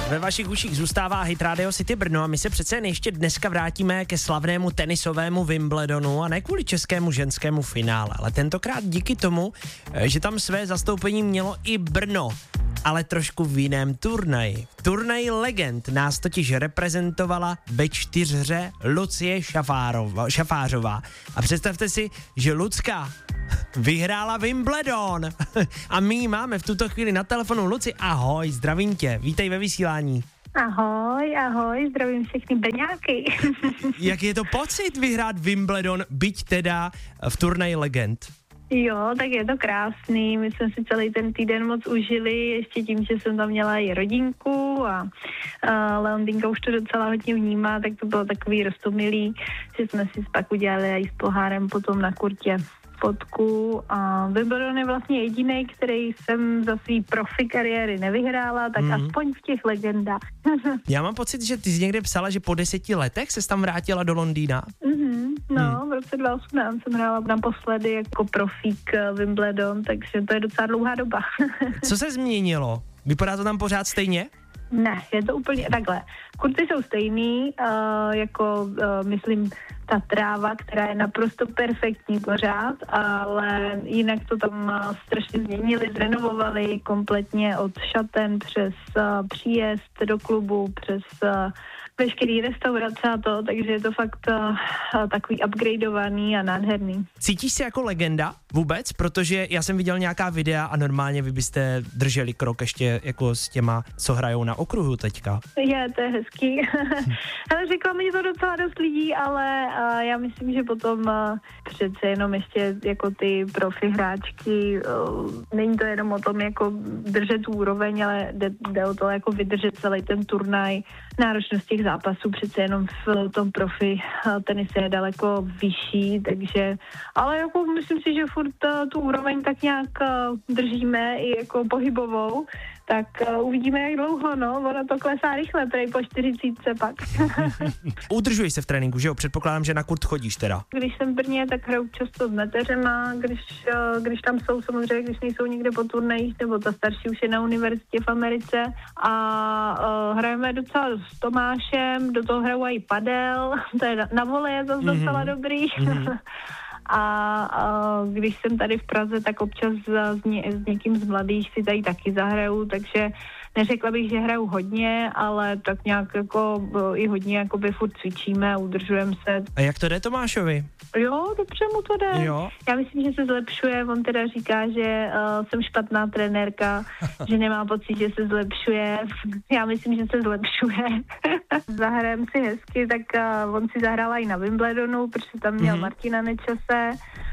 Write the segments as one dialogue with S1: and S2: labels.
S1: Ve vašich uších zůstává Hit Radio City Brno a my se přece jen ještě dneska vrátíme ke slavnému tenisovému Wimbledonu a ne kvůli českému ženskému finále, ale tentokrát díky tomu, že tam své zastoupení mělo i Brno, ale trošku v jiném turnaji. Turnaj legend nás totiž reprezentovala ve čtyřhře Lucie Šafářová. A představte si, že Lucka vyhrála Wimbledon. A my ji máme v tuto chvíli na telefonu. Luci, ahoj, zdravím tě, vítej ve vysílání.
S2: Ahoj, zdravím všechny Brňáky.
S1: Jak je to pocit vyhrát Wimbledon, byť teda v turnaji legend?
S2: Jo, tak je to krásný, my jsme si celý ten týden moc užili, ještě tím, že jsem tam měla i rodinku a Leondýnka už to docela hodně vnímá, tak to bylo takový roztomilý, že jsme si pak udělali i s pohárem potom na kurtě fotku a Wimbledon je vlastně jedinej, který jsem za svý profi kariéry nevyhrála, tak aspoň v těch legendách.
S1: Já mám pocit, že ty jsi někde psala, že po 10 letech ses tam vrátila do Londýna.
S2: No, v roce 2018 jsem hrála naposledy jako profík Wimbledon, takže to je docela dlouhá doba.
S1: Co se změnilo? Vypadá to tam pořád stejně?
S2: Ne, je to úplně takhle. Kurty jsou stejný, myslím, ta tráva, která je naprosto perfektní pořád, ale jinak to tam strašně změnili, zrenovovali kompletně od šaten přes příjezd do klubu, přes veškerý restaurace a to, takže je to fakt takový upgradeovaný a nádherný.
S1: Cítíš se jako legenda vůbec? Protože já jsem viděl nějaká videa a normálně vy byste drželi krok ještě jako s těma, co hrajou na okruhu teďka.
S2: To je hezký. Ale řekla mi to docela dost lidí, ale já myslím, že potom přece jenom ještě jako ty profi hráčky, není to jenom o tom jako držet tu úroveň, ale jde o to jako vydržet celý ten turnaj, náročnost těch zápasů přece jenom v tom profi tenise je daleko vyšší, takže, ale jako myslím si, že furt tu úroveň tak nějak držíme i jako pohybovou, tak uvidíme, jak dlouho, no, ono to klesá rychle, prej po 40 pak.
S1: Udržuješ se v tréninku, že jo? Předpokládám, že na kurt chodíš teda.
S2: Když jsem v Brně, tak hraju často s neteřema, když tam jsou samozřejmě, když nejsou někde po turnajích, nebo ta starší už je na univerzitě v Americe a hrajeme docela s Tomášem, do toho hraju i padel, to je na vole je zase docela dobrý. A když jsem tady v Praze, tak občas s někým z mladých si tady taky zahraju, takže neřekla bych, že hraju hodně, ale tak nějak jako i hodně jakoby furt cvičíme a udržujeme se.
S1: A jak to jde Tomášovi?
S2: Jo, dobře mu to jde.
S1: Jo.
S2: Já myslím, že se zlepšuje, on teda říká, že jsem špatná trenérka, že nemá pocit, že se zlepšuje. Já myslím, že se zlepšuje. Zahrajem si hezky, tak on si zahrál i na Wimbledonu, protože tam měl Martina Nečase,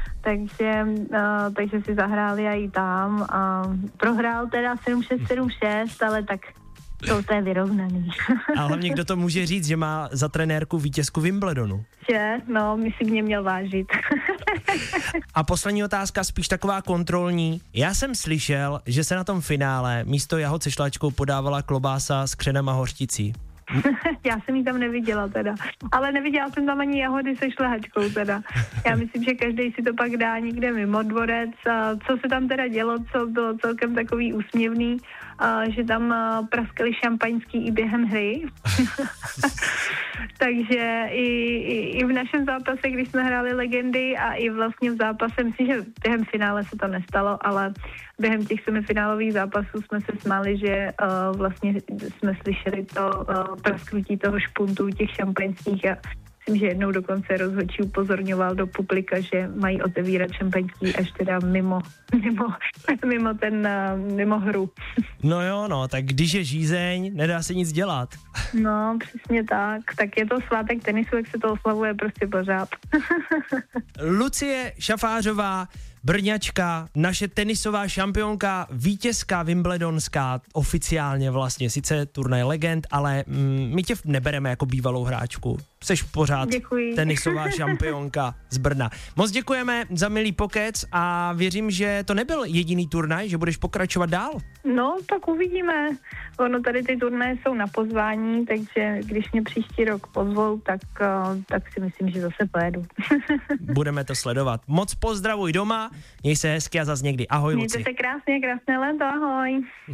S2: takže si zahráli i tam a prohrál teda 7-6, 7-6, ale tak to je vyrovnaný.
S1: A hlavně kdo to může říct, že má za trenérku vítězku Wimbledonu?
S2: No, my si mě měl vážit.
S1: A poslední otázka, spíš taková kontrolní. Já jsem slyšel, že se na tom finále místo jahod se šláčkou podávala klobása s křenem a hořčicí.
S2: Já jsem ji tam neviděla teda. Ale neviděla jsem tam ani jahody se šlehačkou teda. Já myslím, že každý si to pak dá někde mimo dvorec. A co se tam teda dělo, co bylo celkem takový úsměvný, že tam praskali šampaňský i během hry. Takže i v našem zápase, když jsme hráli legendy a i vlastně v zápase, myslím, že během finále se to nestalo, ale během těch semifinálových zápasů jsme se smáli, že vlastně jsme slyšeli to prasknutí toho špuntu těch šampaňských a myslím, že jednou dokonce rozhodčí upozorňoval do publika, že mají otevírat šampaňský až teda mimo hru.
S1: No jo, no, tak když je žízeň, nedá se nic dělat.
S2: No, přesně tak. Tak je to svátek tenisu, jak se to oslavuje prostě pořád.
S1: Lucie Šafářová, Brňačka, naše tenisová šampionka, vítězka wimbledonská, oficiálně vlastně, sice turnaj legend, ale my tě nebereme jako bývalou hráčku. Seš pořád tenisová šampionka z Brna. Moc děkujeme za milý pokec a věřím, že to nebyl jediný turnaj, že budeš pokračovat dál.
S2: No, tak uvidíme. Ono tady ty turnaje jsou na pozvání, takže když mě příští rok pozvou, tak si myslím, že zase pojedu.
S1: Budeme to sledovat. Moc pozdravuj doma, měj se hezky a zas někdy. Ahoj, Luci.
S2: Mějte se krásně, krásné léto, ahoj.